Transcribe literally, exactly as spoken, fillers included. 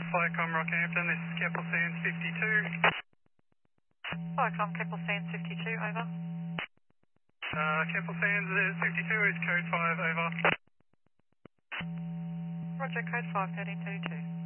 Flycom Rockhampton, this is Keppel Sands fifty-two. Flycom Keppel Sands fifty-two, over. Uh, Keppel Sands is fifty-two, is code five, over. Roger, code five, thirteen thirty-two.